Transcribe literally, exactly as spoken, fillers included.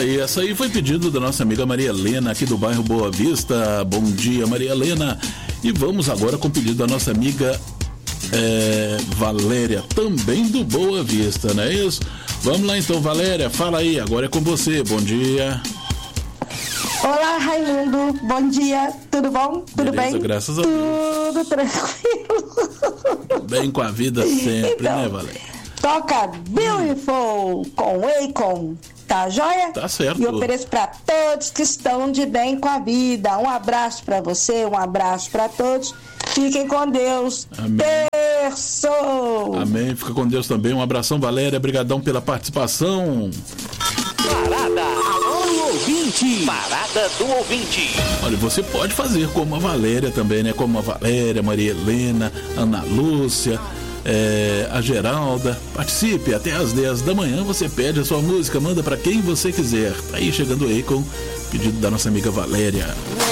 aí, essa aí foi pedido da nossa amiga Maria Helena, aqui do bairro Boa Vista. Bom dia, Maria Helena. E vamos agora com o pedido da nossa amiga é, Valéria, também do Boa Vista, não é isso? Vamos lá então, Valéria, fala aí, agora é com você. Bom dia. Olá, Raimundo, bom dia, tudo bom? Tudo Beleza, bem? Graças a Deus. Tudo tranquilo. Bem com a vida sempre, então, né, Valéria? Toca Beautiful com Akon, tá joia? Tá certo. E ofereço pra todos que estão de bem com a vida. Um abraço pra você, um abraço pra todos. Fiquem com Deus. Amém. Terço. Amém, fica com Deus também. Um abração, Valéria, brigadão pela participação. Parada. Alô, ouvinte. Parada do ouvinte. Olha, você pode fazer como a Valéria também, né? Como a Valéria, Maria Helena, Ana Lúcia, é, a Geralda. Participe, até às dez da manhã você pede a sua música, manda pra quem você quiser. Tá aí chegando o Akon, pedido da nossa amiga Valéria.